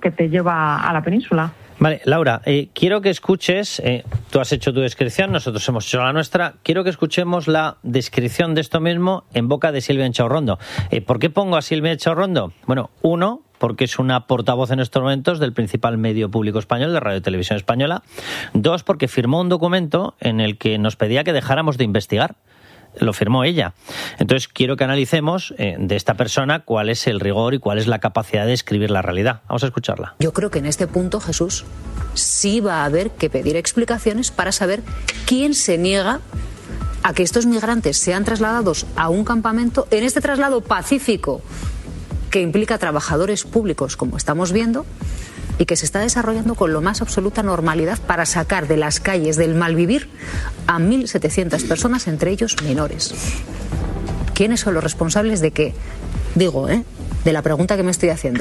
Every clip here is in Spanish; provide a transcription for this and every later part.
que te lleva a la península. Vale, Laura, quiero que escuches, tú has hecho tu descripción, nosotros hemos hecho la nuestra, quiero que escuchemos la descripción de esto mismo en boca de Silvia Echaurrondo. ¿Por qué pongo a Silvia Echaurrondo? Bueno, uno, porque es una portavoz en estos momentos del principal medio público español, de Radio y Televisión Española. Dos, porque firmó un documento en el que nos pedía que dejáramos de investigar. Lo firmó ella. Entonces quiero que analicemos de esta persona cuál es el rigor y cuál es la capacidad de escribir la realidad. Vamos a escucharla. Yo creo que en este punto, Jesús, sí va a haber que pedir explicaciones para saber quién se niega a que estos migrantes sean trasladados a un campamento, en este traslado pacífico que implica trabajadores públicos, como estamos viendo, y que se está desarrollando con lo más absoluta normalidad para sacar de las calles del malvivir a 1.700 personas, entre ellos menores. ¿Quiénes son los responsables de qué? Digo, de la pregunta que me estoy haciendo,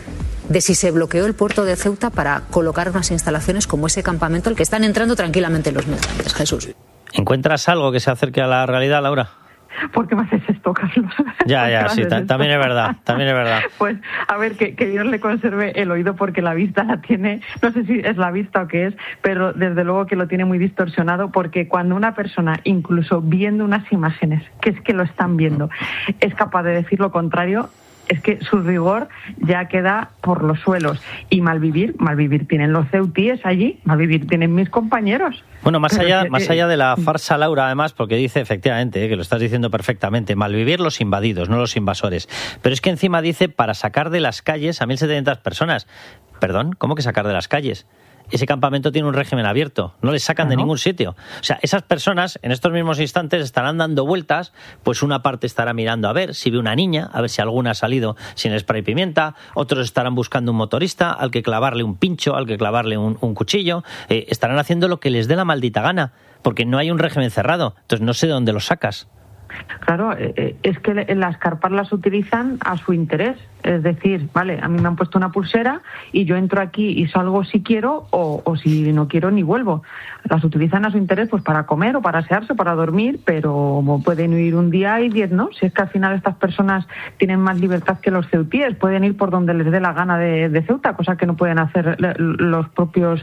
de si se bloqueó el puerto de Ceuta para colocar unas instalaciones como ese campamento al que están entrando tranquilamente los migrantes, Jesús. ¿Encuentras algo que se acerque a la realidad, Laura? ¿Por qué me haces esto, Carlos? Ya, sí, también es verdad. Pues, a ver, que Dios le conserve el oído, porque la vista la tiene, no sé si es la vista o qué es, pero desde luego que lo tiene muy distorsionado, porque cuando una persona, incluso viendo unas imágenes, que es que lo están viendo, es capaz de decir lo contrario, es que su rigor ya queda por los suelos. Y malvivir tienen los ceutíes allí, malvivir tienen mis compañeros. Bueno, más allá de la farsa, Laura, además, porque dice efectivamente, que lo estás diciendo perfectamente, malvivir los invadidos, no los invasores. Pero es que encima dice para sacar de las calles a 1.700 personas. Perdón, ¿cómo que sacar de las calles? Ese campamento tiene un régimen abierto, no les sacan de ningún sitio. O sea, esas personas en estos mismos instantes estarán dando vueltas, pues una parte estará mirando a ver si ve una niña, a ver si alguna ha salido sin spray pimienta, otros estarán buscando un motorista al que clavarle un pincho, al que clavarle un cuchillo, estarán haciendo lo que les dé la maldita gana, porque no hay un régimen cerrado, entonces no sé de dónde lo sacas. Claro, es que las carpas las utilizan a su interés. Es decir, vale, a mí me han puesto una pulsera y yo entro aquí y salgo si quiero o si no quiero ni vuelvo. Las utilizan a su interés, pues para comer o para asearse, para dormir, pero pueden ir un día y 10 no. Si es que al final estas personas tienen más libertad que los ceutíes, pueden ir por donde les dé la gana de Ceuta, cosa que no pueden hacer los propios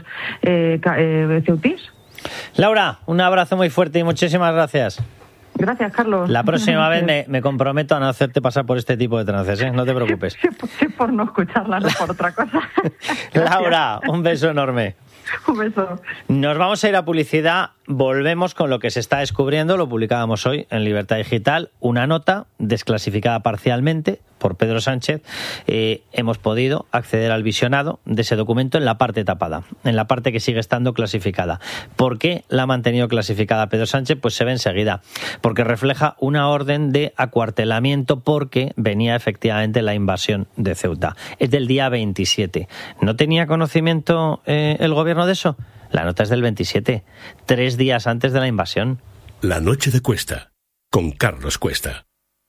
ceutíes. Laura, un abrazo muy fuerte y muchísimas gracias. Gracias, Carlos. La próxima vez me comprometo a no hacerte pasar por este tipo de trances, no te preocupes. Sí, por no escucharla, no por otra cosa. Laura, un beso enorme. Un beso. Nos vamos a ir a publicidad, volvemos con lo que se está descubriendo, lo publicábamos hoy en Libertad Digital, una nota desclasificada parcialmente por Pedro Sánchez. Hemos podido acceder al visionado de ese documento en la parte tapada, en la parte que sigue estando clasificada. ¿Por qué la ha mantenido clasificada Pedro Sánchez? Pues se ve enseguida, porque refleja una orden de acuartelamiento porque venía efectivamente la invasión de Ceuta. Es del día 27. ¿No tenía conocimiento el gobierno de eso? La nota es del 27, 3 días antes de la invasión. La noche de Cuesta, con Carlos Cuesta.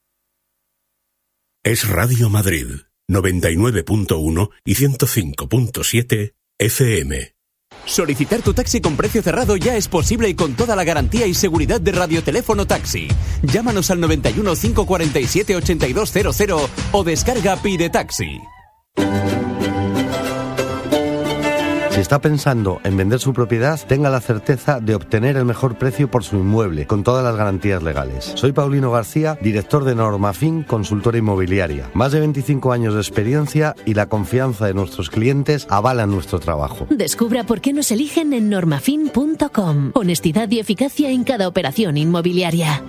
Es Radio Madrid, 99.1 y 105.7 FM. Solicitar tu taxi con precio cerrado ya es posible y con toda la garantía y seguridad de Radioteléfono Taxi. Llámanos al 91 547 8200 o descarga Pide Taxi. Si está pensando en vender su propiedad, tenga la certeza de obtener el mejor precio por su inmueble, con todas las garantías legales. Soy Paulino García, director de Normafin, consultora inmobiliaria. Más de 25 años de experiencia y la confianza de nuestros clientes avalan nuestro trabajo. Descubra por qué nos eligen en normafin.com. Honestidad y eficacia en cada operación inmobiliaria.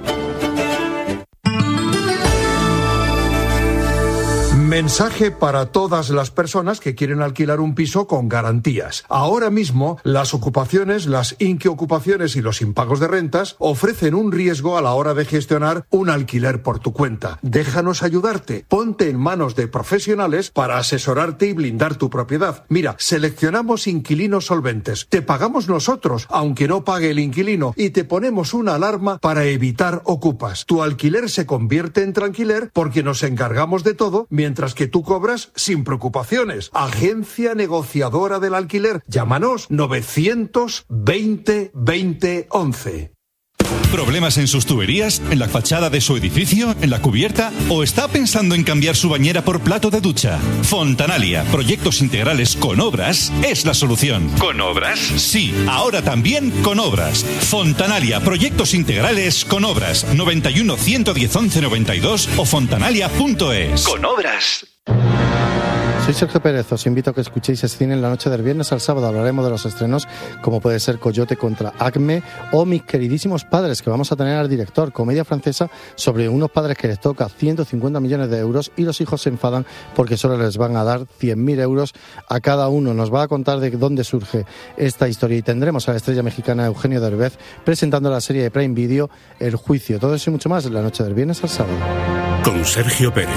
Mensaje para todas las personas que quieren alquilar un piso con garantías. Ahora mismo, las ocupaciones, las inquiocupaciones y los impagos de rentas ofrecen un riesgo a la hora de gestionar un alquiler por tu cuenta. Déjanos ayudarte. Ponte en manos de profesionales para asesorarte y blindar tu propiedad. Mira, seleccionamos inquilinos solventes. Te pagamos nosotros, aunque no pague el inquilino, y te ponemos una alarma para evitar ocupas. Tu alquiler se convierte en tranquiler porque nos encargamos de todo mientras que tú cobras sin preocupaciones. Agencia negociadora del alquiler. Llámanos 920 20 11. ¿Problemas en sus tuberías? ¿En la fachada de su edificio? ¿En la cubierta? ¿O está pensando en cambiar su bañera por plato de ducha? Fontanalia, proyectos integrales con obras, es la solución. ¿Con obras? Sí, ahora también con obras. Fontanalia, proyectos integrales con obras. 91 110 11 92 o fontanalia.es. Con obras. Soy Sergio Pérez, os invito a que escuchéis Cine en la noche del viernes al sábado. Hablaremos de los estrenos como puede ser Coyote contra Acme o Mis queridísimos padres, que vamos a tener al director, comedia francesa sobre unos padres que les toca 150 millones de euros y los hijos se enfadan porque solo les van a dar 100.000 euros a cada uno. Nos va a contar de dónde surge esta historia y tendremos a la estrella mexicana Eugenio Derbez presentando la serie de Prime Video El Juicio. Todo eso y mucho más en la noche del viernes al sábado. Con Sergio Pérez.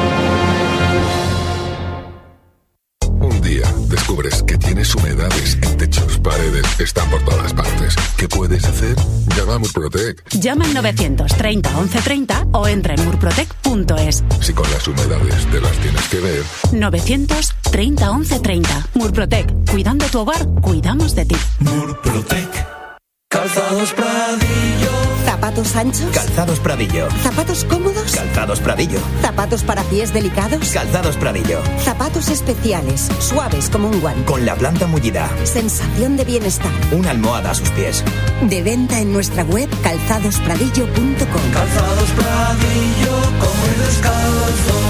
Descubres que tienes humedades en techos, paredes, están por todas partes. ¿Qué puedes hacer? Llama a Murprotec. Llama al 930 1130 o entra en murprotec.es. Si con las humedades te las tienes que ver. 930 1130. Murprotec. Cuidando tu hogar, cuidamos de ti. Murprotec. Calzados Pradillo. ¿Zapatos anchos? Calzados Pradillo. ¿Zapatos cómodos? Calzados Pradillo. ¿Zapatos para pies delicados? Calzados Pradillo. Zapatos especiales, suaves como un guante. Con la planta mullida. Sensación de bienestar. Una almohada a sus pies. De venta en nuestra web calzadospradillo.com. Calzados Pradillo, como el descalzo.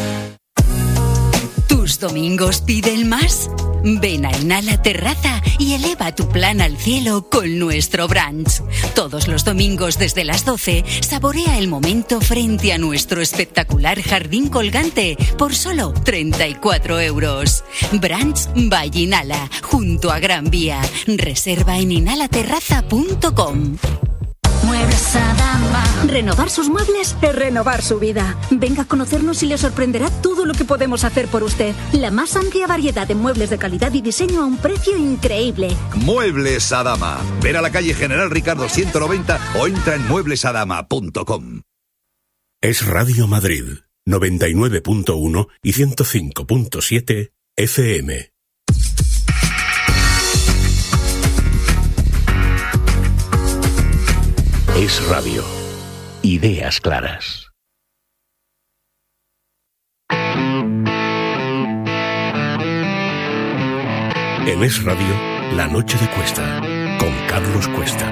¿Tus domingos piden más? Ven a Inhala Terraza y eleva tu plan al cielo con nuestro brunch. Todos los domingos desde las 12, saborea el momento frente a nuestro espectacular jardín colgante por solo 34 euros. Brunch by Inhala, junto a Gran Vía. Reserva en inhalaterraza.com. Muebles Adama. Renovar sus muebles es renovar su vida. Venga a conocernos y le sorprenderá todo lo que podemos hacer por usted. La más amplia variedad de muebles de calidad y diseño a un precio increíble. Muebles Adama. Ven a la calle General Ricardo 190 o entra en mueblesadama.com. Es Radio Madrid, 99.1 y 105.7 FM. Es Radio. Ideas claras. En Es Radio, La Noche de Cuesta, con Carlos Cuesta.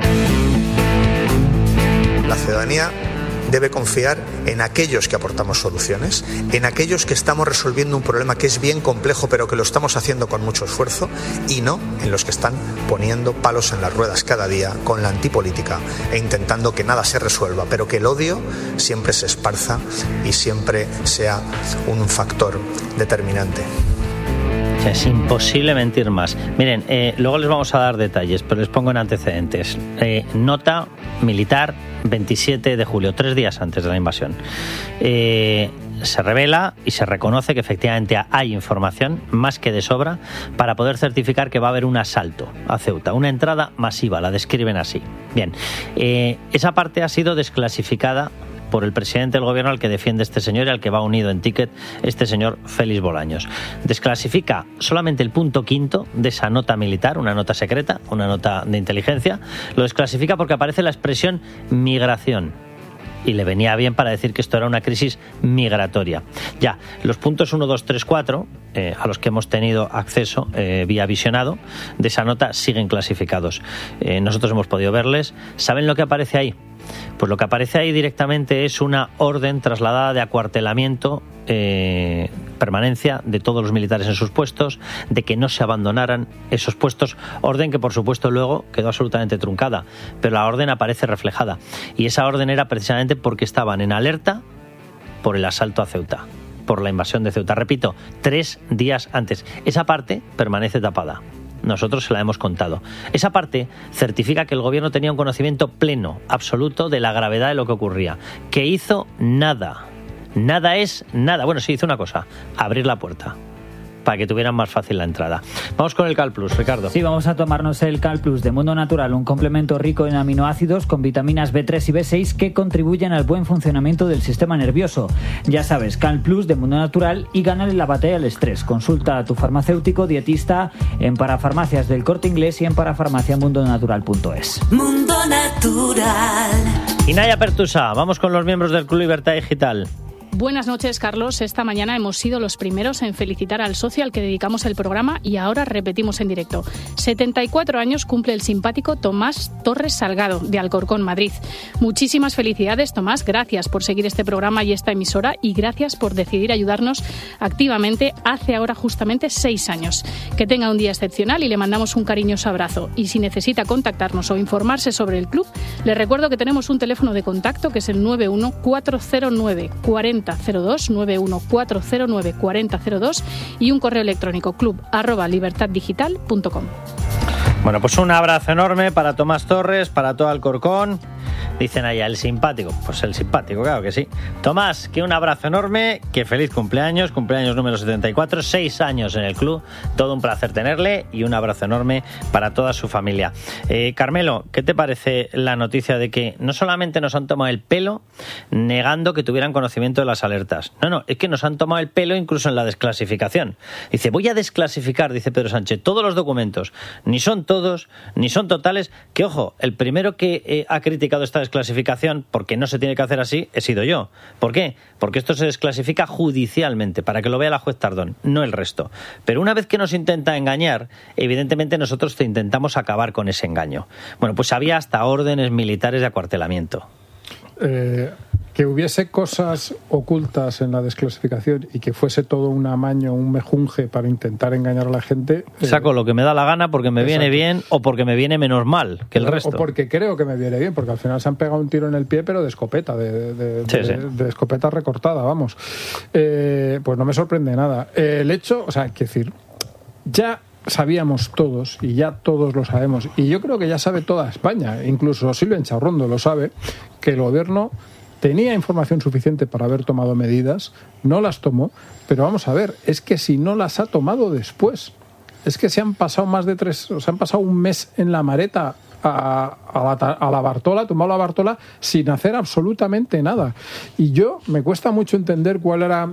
La ciudadanía debe confiar en aquellos que aportamos soluciones, en aquellos que estamos resolviendo un problema que es bien complejo pero que lo estamos haciendo con mucho esfuerzo, y no en los que están poniendo palos en las ruedas cada día con la antipolítica e intentando que nada se resuelva, pero que el odio siempre se esparza y siempre sea un factor determinante. Es imposible mentir más. Miren, luego les vamos a dar detalles, pero les pongo en antecedentes. Nota militar, 27 de julio, 3 días antes de la invasión. Se revela y se reconoce que efectivamente hay información más que de sobra para poder certificar que va a haber un asalto a Ceuta, una entrada masiva, la describen así. Bien, esa parte ha sido desclasificada por el presidente del gobierno al que defiende este señor y al que va unido en ticket este señor Félix Bolaños. Desclasifica solamente el punto quinto de esa nota militar, una nota secreta, una nota de inteligencia. Lo desclasifica porque aparece la expresión migración. Y le venía bien para decir que esto era una crisis migratoria. Ya, los puntos 1, 2, 3, 4, a los que hemos tenido acceso vía visionado, de esa nota siguen clasificados. Nosotros hemos podido verles. ¿Saben lo que aparece ahí? Pues lo que aparece ahí directamente es una orden trasladada de acuartelamiento, permanencia de todos los militares en sus puestos, de que no se abandonaran esos puestos, orden que por supuesto luego quedó absolutamente truncada, pero la orden aparece reflejada, y esa orden era precisamente porque estaban en alerta por el asalto a Ceuta, por la invasión de Ceuta, repito, 3 días antes. Esa parte permanece tapada. Nosotros se la hemos contado. Esa parte certifica que el gobierno tenía un conocimiento pleno, absoluto, de la gravedad de lo que ocurría. Que hizo nada. Nada es nada. Bueno, sí hizo una cosa, abrir la puerta. para que tuvieran más fácil la entrada. Vamos con el Cal Plus, Ricardo. Sí, vamos a tomarnos el Cal Plus de Mundo Natural, un complemento rico en aminoácidos con vitaminas B3 y B6 que contribuyen al buen funcionamiento del sistema nervioso. Ya sabes, Cal Plus de Mundo Natural y gánale la batalla al estrés. Consulta a tu farmacéutico dietista en Parafarmacias del Corte Inglés y en parafarmaciamundonatural.es. Mundo Natural. Inaya Pertusa, vamos con los miembros del Club Libertad Digital. Buenas noches, Carlos. Esta mañana hemos sido los primeros en felicitar al socio al que dedicamos el programa y ahora repetimos en directo. 74 años cumple el simpático Tomás Torres Salgado, de Alcorcón, Madrid. Muchísimas felicidades, Tomás. Gracias por seguir este programa y esta emisora y gracias por decidir ayudarnos activamente hace ahora justamente 6 años. Que tenga un día excepcional y le mandamos un cariñoso abrazo. Y si necesita contactarnos o informarse sobre el club, le recuerdo que tenemos un teléfono de contacto que es el 914094002, 914094002 y un correo electrónico club@libertaddigital.com. Bueno, pues un abrazo enorme para Tomás Torres, para todo Alcorcón. Dicen allá, el simpático. Pues el simpático, claro que sí. Tomás, que un abrazo enorme, que feliz cumpleaños número 74, 6 años en el club, todo un placer tenerle y un abrazo enorme para toda su familia. Carmelo, ¿qué te parece la noticia de que no solamente nos han tomado el pelo negando que tuvieran conocimiento de las alertas? No, es que nos han tomado el pelo incluso en la desclasificación. Dice, voy a desclasificar, dice Pedro Sánchez, todos los documentos. Ni son todos, ni son totales, que ojo, el primero que ha criticado esta desclasificación, porque no se tiene que hacer así, he sido yo. ¿Por qué? Porque esto se desclasifica judicialmente, para que lo vea la juez Tardón, no el resto. Pero una vez que nos intenta engañar, evidentemente nosotros te intentamos acabar con ese engaño. Bueno, pues había hasta órdenes militares de acuartelamiento. Que hubiese cosas ocultas en la desclasificación y que fuese todo un amaño, un mejunje para intentar engañar a la gente. Saco lo que me da la gana porque me viene bien o porque me viene menos mal que el resto. O porque creo que me viene bien, porque al final se han pegado un tiro en el pie, pero de escopeta, de escopeta recortada, vamos. Pues no me sorprende nada. El hecho, o sea, hay que decir, ya sabíamos todos, y ya todos lo sabemos, y yo creo que ya sabe toda España, incluso Silvia Encharrondo lo sabe, que el gobierno tenía información suficiente para haber tomado medidas, no las tomó, pero vamos a ver, es que si no las ha tomado después, es que se han pasado se han pasado un mes en la Mareta a la Bartola, tomado la Bartola sin hacer absolutamente nada. Y me cuesta mucho entender cuál era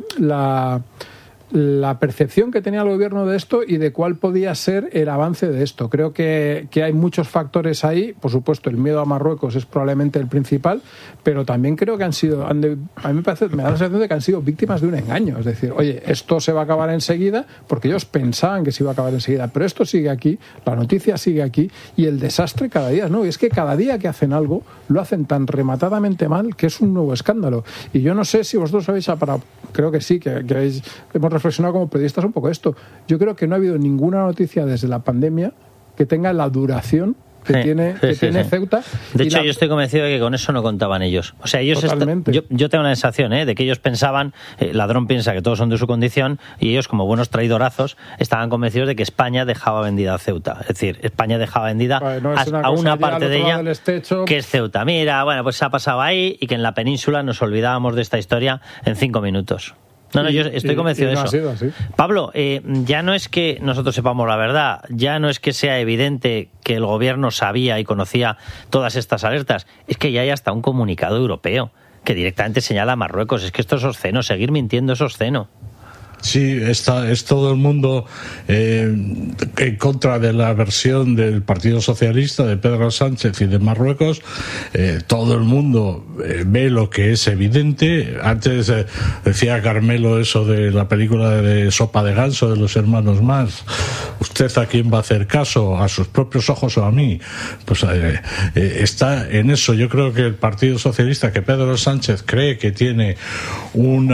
la percepción que tenía el gobierno de esto y de cuál podía ser el avance de esto. Creo que hay muchos factores ahí. Por supuesto, el miedo a Marruecos es probablemente el principal, pero también creo que a mí me da la sensación de que han sido víctimas de un engaño. Es decir, oye, esto se va a acabar enseguida, porque ellos pensaban que se iba a acabar enseguida, pero esto sigue aquí, la noticia sigue aquí y el desastre cada día, ¿no? Y es que cada día que hacen algo, lo hacen tan rematadamente mal que es un nuevo escándalo. Y yo no sé si vosotros habéis creo que sí, que hemos reflexionado como periodistas un poco esto. Yo creo que no ha habido ninguna noticia desde la pandemia que tenga la duración que tiene Ceuta. De hecho, yo estoy convencido de que con eso no contaban ellos. O sea, ellos yo tengo la sensación de que ellos pensaban, Ladrón piensa que todos son de su condición, y ellos, como buenos traidorazos, estaban convencidos de que España dejaba vendida a Ceuta. Es decir, España dejaba vendida a una parte de ella, que es Ceuta. Mira, bueno, pues se ha pasado ahí, y que en la península nos olvidábamos de esta historia en 5 minutos. No, yo estoy convencido de eso. Ha sido así. Pablo, ya no es que nosotros sepamos la verdad, ya no es que sea evidente que el gobierno sabía y conocía todas estas alertas, es que ya hay hasta un comunicado europeo que directamente señala a Marruecos. Es que esto es obsceno, seguir mintiendo es obsceno. Sí, es todo el mundo en contra de la versión del Partido Socialista, de Pedro Sánchez y de Marruecos. Todo el mundo ve lo que es evidente. Antes decía Carmelo eso de la película de Sopa de Ganso de los hermanos Marx. ¿Usted a quién va a hacer caso? ¿A sus propios ojos o a mí? Pues está en eso. Yo creo que el Partido Socialista, que Pedro Sánchez cree que tiene un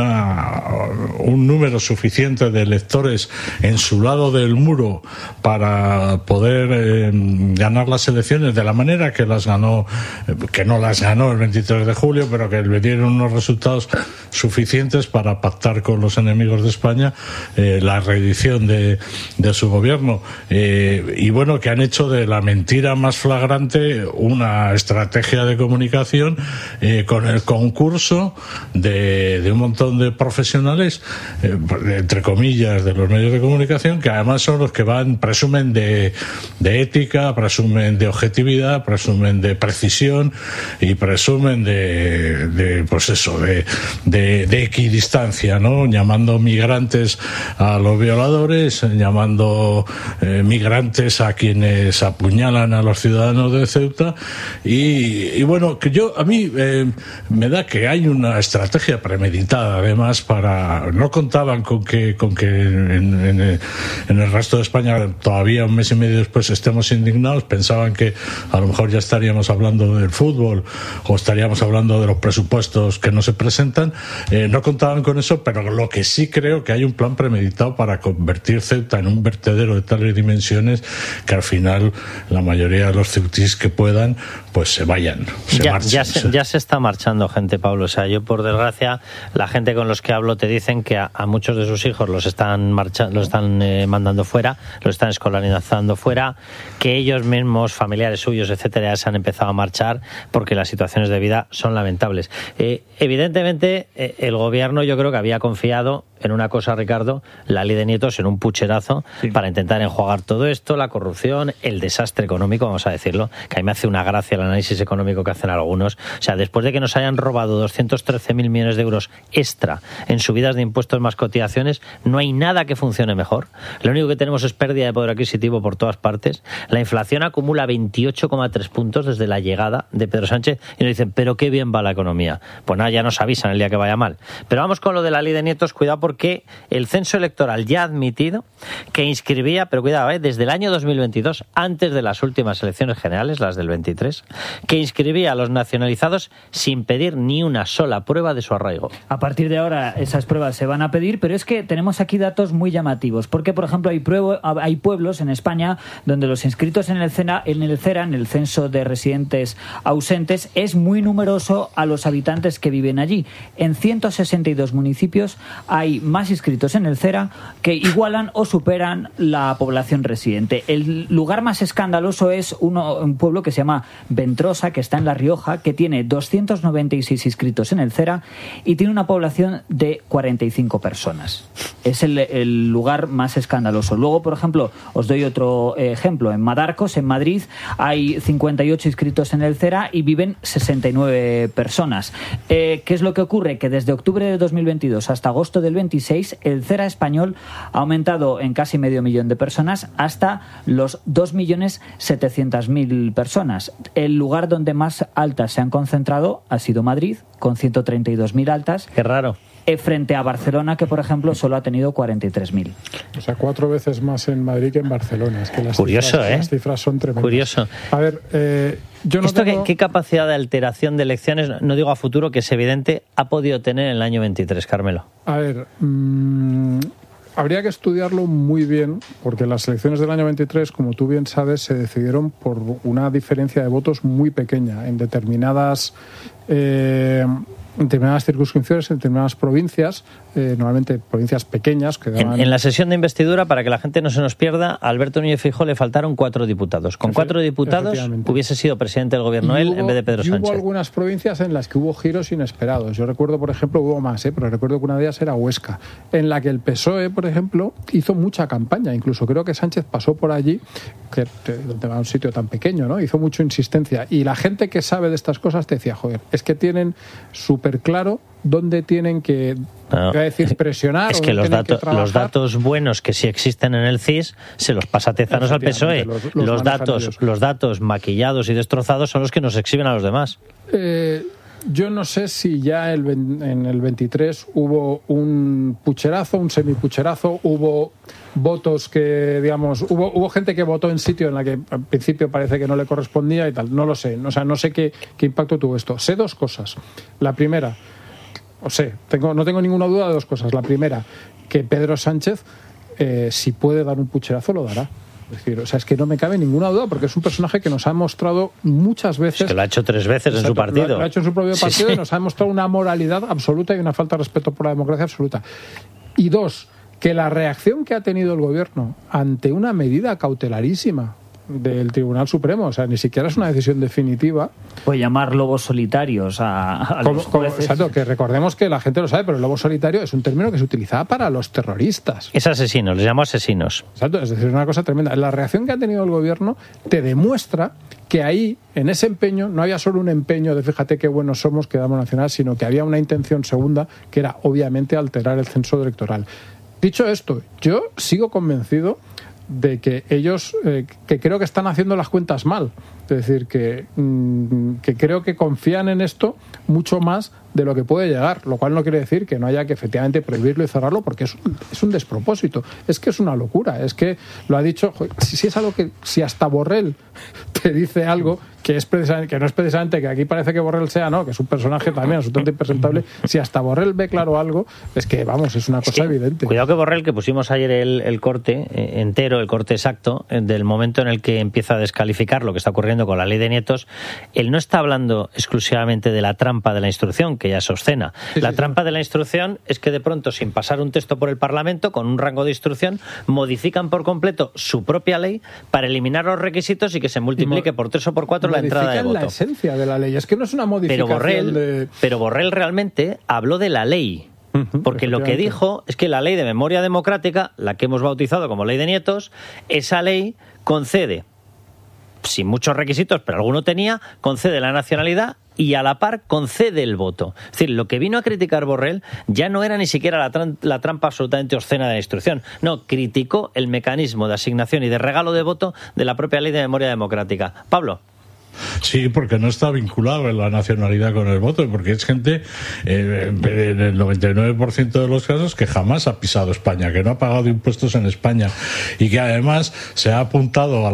número suficiente de electores en su lado del muro para poder ganar las elecciones de la manera que las ganó, que no las ganó el 23 de julio, pero que le dieron unos resultados suficientes para pactar con los enemigos de España la reedición de su gobierno. gobierno, y bueno, que han hecho de la mentira más flagrante una estrategia de comunicación con el concurso de un montón de profesionales, entre comillas, de los medios de comunicación, que además son los que presumen de ética, presumen de objetividad, presumen de precisión y presumen de equidistancia, ¿no? Llamando migrantes a los violadores, llamando migrantes a quienes apuñalan a los ciudadanos de Ceuta, y bueno, que a mí me da que hay una estrategia premeditada, además, no contaban con que en el resto de España todavía un mes y medio después estemos indignados. Pensaban que a lo mejor ya estaríamos hablando del fútbol o estaríamos hablando de los presupuestos que no se presentan. No contaban con eso, pero lo que sí creo que hay un plan premeditado para convertir Ceuta en un vertedero de tales dimensiones que al final la mayoría de los ceutíes que puedan pues se vayan, ya se está marchando gente, Pablo. O sea, yo por desgracia, la gente con los que hablo te dicen que a muchos de sus hijos los están mandando fuera, los están escolarizando fuera, que ellos mismos, familiares suyos, etcétera, ya se han empezado a marchar porque las situaciones de vida son lamentables. Evidentemente, el gobierno, yo creo que había confiado en una cosa, Ricardo, la ley de nietos, en un pucherazo, para intentar enjuagar todo esto, la corrupción, el desastre económico, vamos a decirlo, que a mí me hace una gracia el análisis económico que hacen algunos. O sea, después de que nos hayan robado 213.000 millones de euros extra en subidas de impuestos más cotizaciones, no hay nada que funcione mejor. Lo único que tenemos es pérdida de poder adquisitivo por todas partes. La inflación acumula 28,3 puntos desde la llegada de Pedro Sánchez y nos dicen, pero qué bien va la economía. Pues nada, ya nos avisan el día que vaya mal. Pero vamos con lo de la ley de nietos, cuidado, porque el censo electoral ya ha admitido que inscribía, pero cuidado, desde el año 2022, antes de las últimas elecciones generales, las del 23, que inscribía a los nacionalizados sin pedir ni una sola prueba de su arraigo. A partir de ahora esas pruebas se van a pedir, pero es que tenemos aquí datos muy llamativos, porque por ejemplo hay pueblos en España donde los inscritos en el CERA, en el censo de residentes ausentes, es muy numeroso a los habitantes que viven allí. En 162 municipios hay más inscritos en el CERA que igualan o superan la población residente. El lugar más escandaloso es un pueblo que se llama Ventrosa, que está en La Rioja, que tiene 296 inscritos en el CERA y tiene una población de 45 personas. Es el lugar más escandaloso. Luego, por ejemplo, os doy otro ejemplo. En Madarcos, en Madrid, hay 58 inscritos en el CERA y viven 69 personas. ¿Qué es lo que ocurre? Que desde octubre de 2022 hasta agosto del 26, el CERA español ha aumentado en casi 500.000 de personas hasta los 2.700.000 personas. El lugar donde más altas se han concentrado ha sido Madrid, con 132.000 altas. Qué raro. Frente a Barcelona, que por ejemplo solo ha tenido 43.000. O sea, 4 veces más en Madrid que en Barcelona. Es que las cifras son tremendas. Curioso. A ver, yo no tengo... ¿Qué capacidad de alteración de elecciones, no digo a futuro, que es evidente, ha podido tener en el año 23, Carmelo? A ver, habría que estudiarlo muy bien, porque las elecciones del año 23, como tú bien sabes, se decidieron por una diferencia de votos muy pequeña en determinadas circunscripciones, en determinadas provincias, normalmente provincias pequeñas que daban... En la sesión de investidura, para que la gente no se nos pierda, a Alberto Núñez Feijóo le faltaron 4 diputados. Con 4 diputados hubiese sido presidente del gobierno él en vez de Pedro Sánchez. Hubo algunas provincias en las que hubo giros inesperados. Yo recuerdo, por ejemplo, hubo más, pero recuerdo que una de ellas era Huesca, en la que el PSOE, por ejemplo, hizo mucha campaña. Incluso creo que Sánchez pasó por allí, que va a un sitio tan pequeño, ¿no? Hizo mucha insistencia. Y la gente que sabe de estas cosas te decía, joder, es que tienen súper claro dónde tienen que presionar. Es que los datos buenos que sí existen en el CIS se los pasa tezanos al PSOE. Los datos maquillados y destrozados son los que nos exhiben a los demás. Yo no sé si ya en el 23 hubo un pucherazo, un semipucherazo, hubo votos que, digamos, hubo gente que votó en sitio en la que al principio parece que no le correspondía y tal. No lo sé. O sea, no sé qué impacto tuvo esto. Sé 2 cosas. La primera, no tengo ninguna duda de 2 cosas. La primera, que Pedro Sánchez, si puede dar un pucherazo, lo dará. Es decir, es que no me cabe ninguna duda, porque es un personaje que nos ha mostrado muchas veces... Es que lo ha hecho 3 veces en su partido. Lo ha hecho en su propio partido y nos ha demostrado una moralidad absoluta y una falta de respeto por la democracia absoluta. Y 2, que la reacción que ha tenido el gobierno ante una medida cautelarísima del Tribunal Supremo, o sea, ni siquiera es una decisión definitiva. Pues llamar lobos solitarios a los jueces. Exacto, que recordemos que la gente lo sabe, pero el lobo solitario es un término que se utilizaba para los terroristas. Es asesinos, les llamo asesinos. Exacto, es decir, es una cosa tremenda. La reacción que ha tenido el gobierno te demuestra que ahí, en ese empeño, no había solo un empeño de fíjate qué buenos somos, que damos nacional, sino que había una intención segunda, que era obviamente alterar el censo electoral. Dicho esto, yo sigo convencido de que ellos, que creo que están haciendo las cuentas mal. Es decir, que creo que confían en esto mucho más de lo que puede llegar, lo cual no quiere decir que no haya que efectivamente prohibirlo y cerrarlo, porque es un despropósito, es que es una locura, es que lo ha dicho, si es algo que, si hasta Borrell te dice algo que es precisamente, que no es precisamente que aquí parece que Borrell sea, no, que es un personaje también absolutamente impresentable, si hasta Borrell ve claro algo, es que vamos, es una cosa evidente. Cuidado que Borrell, que pusimos ayer el corte entero, el corte exacto del momento en el que empieza a descalificar lo que está ocurriendo con la ley de nietos, él no está hablando exclusivamente de la trampa de la instrucción, que ya es obscena. La trampa de la instrucción es que de pronto, sin pasar un texto por el Parlamento, con un rango de instrucción, modifican por completo su propia ley para eliminar los requisitos y que se multiplique por 3 o por 4 la entrada de voto. La esencia de la ley, es que no es una modificación pero Borrell realmente habló de la ley. Porque lo que dijo es que la ley de memoria democrática, la que hemos bautizado como ley de nietos, esa ley concede, sin muchos requisitos, pero alguno tenía, concede la nacionalidad y a la par concede el voto. Es decir, lo que vino a criticar Borrell ya no era ni siquiera la trampa absolutamente obscena de la instrucción. No, criticó el mecanismo de asignación y de regalo de voto de la propia ley de memoria democrática. Pablo. Sí, porque no está vinculado en la nacionalidad con el voto, porque es gente en el 99% de los casos que jamás ha pisado España, que no ha pagado impuestos en España y que además se ha apuntado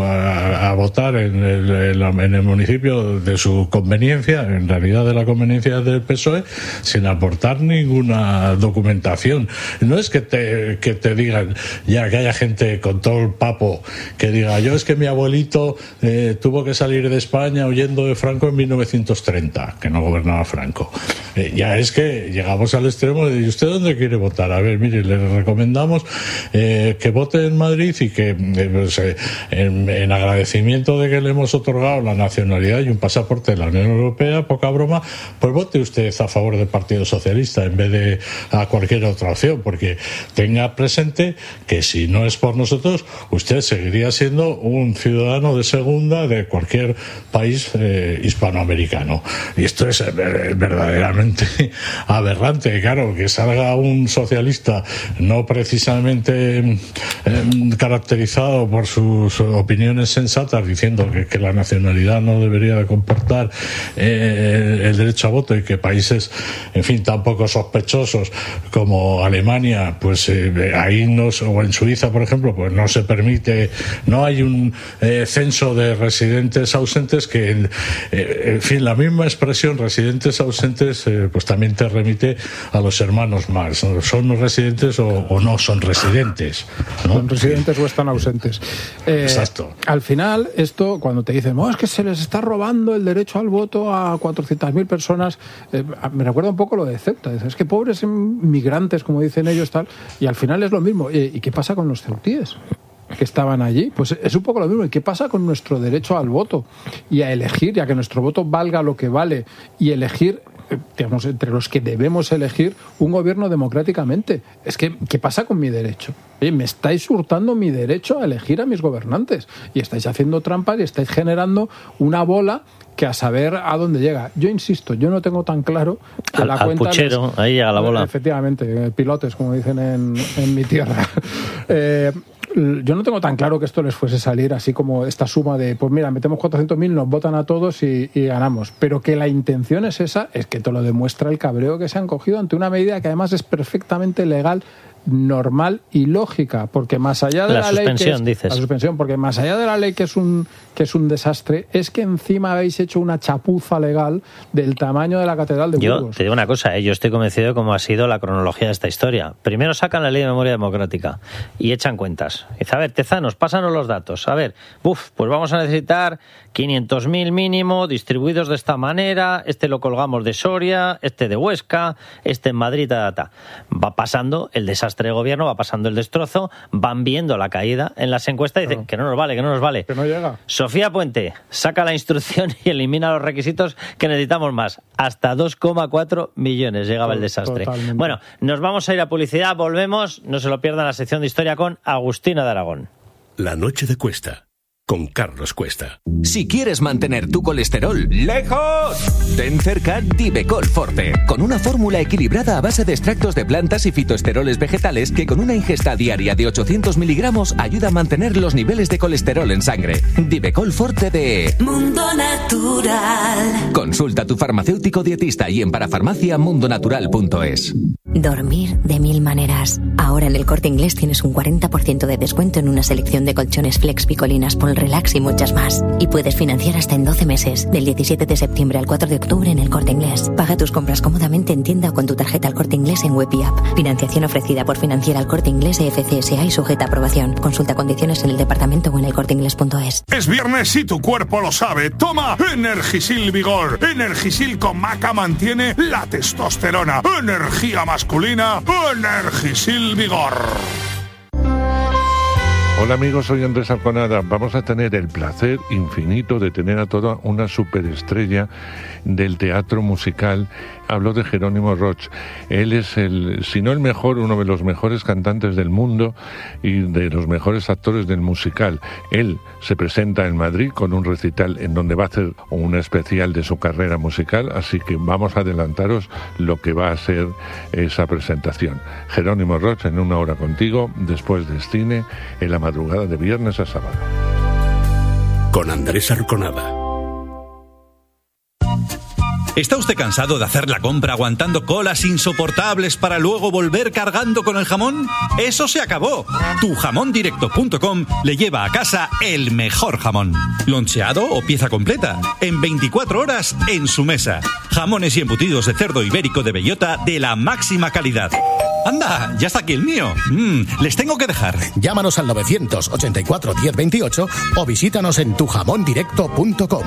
a votar en el municipio de su conveniencia, en realidad de la conveniencia del PSOE, sin aportar ninguna documentación. No es que te digan, ya que haya gente con todo el papo que diga, yo es que mi abuelito tuvo que salir de España huyendo de Franco en 1930, que no gobernaba Franco. Ya es que llegamos al extremo de, ¿y usted dónde quiere votar? A ver, mire, le recomendamos que vote en Madrid y que en agradecimiento de que le hemos otorgado la nacionalidad y un pasaporte de la Unión Europea, poca broma, pues vote usted a favor del Partido Socialista en vez de a cualquier otra opción, porque tenga presente que si no es por nosotros, usted seguiría siendo un ciudadano de segunda de cualquier país hispanoamericano. Y esto es verdaderamente aberrante. Claro, que salga un socialista no precisamente caracterizado por sus opiniones sensatas diciendo que la nacionalidad no debería de comportar el derecho a voto y que países, en fin, tan poco sospechosos como Alemania, pues ahí no, o en Suiza, por ejemplo, pues no se permite, no hay un censo de residentes ausentes que, en fin, la misma expresión residentes ausentes pues también te remite a los hermanos Marx, ¿no? ¿Son residentes o no son residentes? ¿no? Son residentes o están ausentes. Exacto. Al final, esto, cuando te dicen, es que se les está robando el derecho al voto a 400.000 personas, me recuerda un poco lo de Ceuta. Es que pobres migrantes, como dicen ellos, tal, y al final es lo mismo. ¿Y qué pasa con los ceutíes que estaban allí? Pues es un poco lo mismo. ¿Y qué pasa con nuestro derecho al voto y a elegir, y a que nuestro voto valga lo que vale, y elegir, digamos, entre los que debemos elegir un gobierno democráticamente? Es que, ¿qué pasa con mi derecho? Me estáis hurtando mi derecho a elegir a mis gobernantes y estáis haciendo trampas y estáis generando una bola que a saber a dónde llega. Yo insisto, yo no tengo tan claro que la cuenta puchero, ahí llega la bola. Efectivamente, pilotes, como dicen en mi tierra. Yo no tengo tan claro que esto les fuese salir así como esta suma de, pues mira, metemos 400.000, nos votan a todos y ganamos. Pero que la intención es esa, es que te lo demuestra el cabreo que se han cogido ante una medida que además es perfectamente legal, normal y lógica, porque más allá de la ley que es, dices. La suspensión, porque más allá de la ley que es un desastre, es que encima habéis hecho una chapuza legal del tamaño de la Catedral de Burgos. Yo te digo una cosa, yo estoy convencido de cómo ha sido la cronología de esta historia. Primero sacan la ley de memoria democrática y echan cuentas. Dice, a ver, Tezanos, pásanos los datos. A ver, pues vamos a necesitar 500.000 mínimo, distribuidos de esta manera, este lo colgamos de Soria, este de Huesca, este en Madrid, Va pasando el desastre desastre de gobierno, va pasando el destrozo, van viendo la caída en las encuestas y dicen que no nos vale, que no nos vale. Que no llega. Sofía Puente saca la instrucción y elimina los requisitos que necesitamos más. Hasta 2,4 millones llegaba el desastre. Totalmente. Bueno, nos vamos a ir a publicidad, volvemos, no se lo pierdan la sección de historia con Agustina de Aragón. La noche de Cuesta, con Carlos Cuesta. Si quieres mantener tu colesterol lejos, ten cerca Divecol Forte, con una fórmula equilibrada a base de extractos de plantas y fitoesteroles vegetales que con una ingesta diaria de 800 miligramos ayuda a mantener los niveles de colesterol en sangre. Divecol Forte de Mundo Natural. Consulta a tu farmacéutico dietista y en parafarmaciamundonatural.es. Dormir de 1000 maneras. Ahora en el Corte Inglés tienes un 40% de descuento en una selección de colchones Flex, Picolinas, Pol Relax y muchas más. Y puedes financiar hasta en 12 meses, del 17 de septiembre al 4 de octubre en el Corte Inglés. Paga tus compras cómodamente en tienda o con tu tarjeta al Corte Inglés en web y app. Financiación ofrecida por Financiera al Corte Inglés FCSA y sujeta a aprobación. Consulta condiciones en el departamento o en elcorteinglés.es. Es viernes y tu cuerpo lo sabe. Toma Energisil Vigor. Energisil con maca mantiene la testosterona. Energía masculina. Energisil Vigor. Hola amigos, soy Andrés Arconada. Vamos a tener el placer infinito de tener a toda una superestrella del teatro musical. Hablo de Jerónimo Roch. Él es si no el mejor, uno de los mejores cantantes del mundo y de los mejores actores del musical. Él se presenta en Madrid con un recital en donde va a hacer un especial de su carrera musical, así que vamos a adelantaros lo que va a ser esa presentación. Jerónimo Roch en Una Hora Contigo, después del cine, en la madrugada de viernes a sábado. Con Andrés Arconada. ¿Está usted cansado de hacer la compra aguantando colas insoportables para luego volver cargando con el jamón? ¡Eso se acabó! Tujamondirecto.com le lleva a casa el mejor jamón. Loncheado o pieza completa. En 24 horas en su mesa. Jamones y embutidos de cerdo ibérico de bellota de la máxima calidad. ¡Anda! ¡Ya está aquí el mío! Les tengo que dejar. Llámanos al 984 1028 o visítanos en tujamondirecto.com.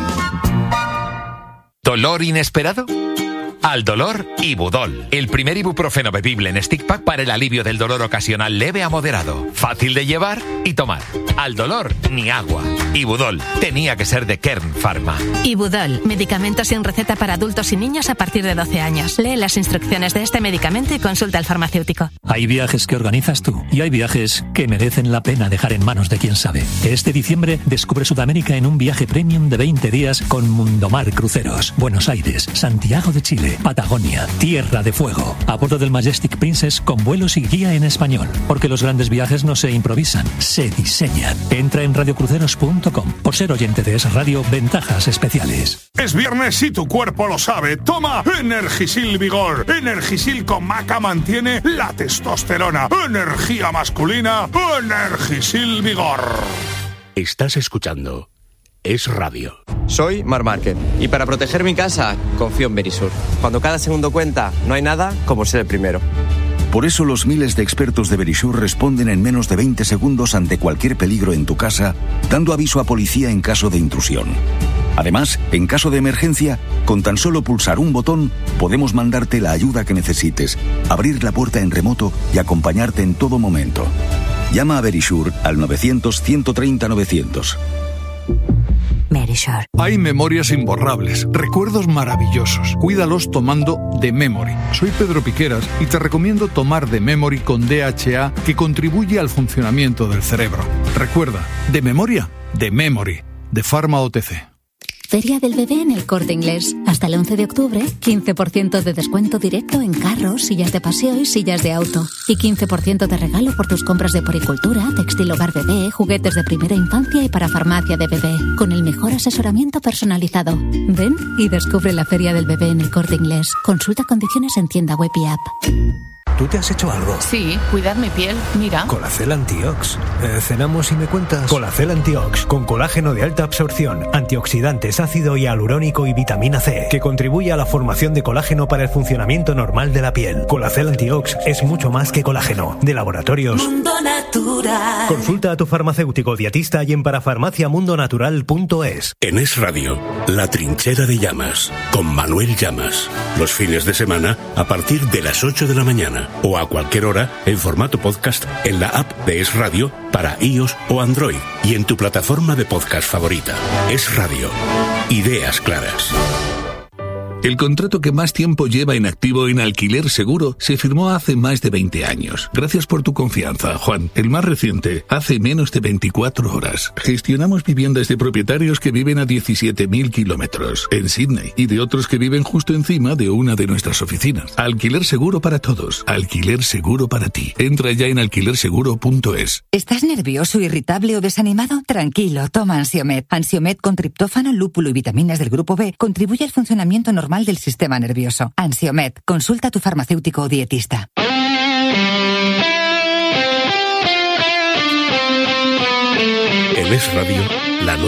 ¿Dolor inesperado? Al dolor, Ibudol, el primer ibuprofeno bebible en stick pack para el alivio del dolor ocasional leve a moderado. Fácil de llevar y tomar. Al dolor, ni agua. Ibudol, tenía que ser de Kern Pharma. Ibudol, medicamento sin receta para adultos y niños a partir de 12 años. Lee las instrucciones de este medicamento y consulta al farmacéutico. Hay viajes que organizas tú y hay viajes que merecen la pena dejar en manos de quien sabe. Este diciembre descubre Sudamérica en un viaje premium de 20 días con Mundomar Cruceros. Buenos Aires, Santiago de Chile, Patagonia, Tierra de Fuego, a bordo del Majestic Princess con vuelos y guía en español, porque los grandes viajes no se improvisan, se diseñan. Entra en radiocruceros.com. Por ser oyente de Es Radio, ventajas especiales. Es viernes y tu cuerpo lo sabe. Toma Energisil Vigor. Energisil con maca mantiene la testosterona. Energía masculina. Energisil Vigor. Estás escuchando Es Radio. Soy Mar Márquez y para proteger mi casa confío en Verisur. Cuando cada segundo cuenta, no hay nada como ser el primero. Por eso los miles de expertos de Verisur responden en menos de 20 segundos ante cualquier peligro en tu casa, dando aviso a policía en caso de intrusión. Además, en caso de emergencia, con tan solo pulsar un botón, podemos mandarte la ayuda que necesites, abrir la puerta en remoto y acompañarte en todo momento. Llama a Verisur al 900-130-900. Verisur. Hay memorias imborrables, recuerdos maravillosos. Cuídalos tomando The Memory. Soy Pedro Piqueras y te recomiendo tomar The Memory con DHA, que contribuye al funcionamiento del cerebro. Recuerda, de memoria, The Memory, de Pharma OTC. Feria del Bebé en el Corte Inglés. Hasta el 11 de octubre, 15% de descuento directo en carros, sillas de paseo y sillas de auto. Y 15% de regalo por tus compras de poricultura, textil hogar bebé, juguetes de primera infancia y para farmacia de bebé. Con el mejor asesoramiento personalizado. Ven y descubre la Feria del Bebé en el Corte Inglés. Consulta condiciones en tienda web y app. ¿Tú te has hecho algo? Sí, cuidar mi piel, mira. Colacel Antiox. ¿Cenamos y me cuentas? Colacel Antiox, con colágeno de alta absorción, antioxidantes, ácido hialurónico y vitamina C, que contribuye a la formación de colágeno para el funcionamiento normal de la piel. Colacel Antiox es mucho más que colágeno. De Laboratorios Mundo Natural. Consulta a tu farmacéutico dietista y en parafarmaciamundonatural.es. En Es Radio, La Trinchera de Llamas, con Manuel Llamas. Los fines de semana, a partir de las 8 de la mañana. mañana o a cualquier hora en formato podcast en la app de Es Radio para iOS o Android y en tu plataforma de podcast favorita. Es Radio. Ideas claras. El contrato que más tiempo lleva en activo en Alquiler Seguro se firmó hace más de 20 años. Gracias por tu confianza, Juan. El más reciente, hace menos de 24 horas. Gestionamos viviendas de propietarios que viven a 17.000 kilómetros en Sydney y de otros que viven justo encima de una de nuestras oficinas. Alquiler Seguro para todos. Alquiler Seguro para ti. Entra ya en alquilerseguro.es. ¿Estás nervioso, irritable o desanimado? Tranquilo, toma Ansiomed. Ansiomed con triptófano, lúpulo y vitaminas del grupo B contribuye al funcionamiento normal del sistema nervioso. Ansiomed. Consulta a tu farmacéutico o dietista. En Es Radio, la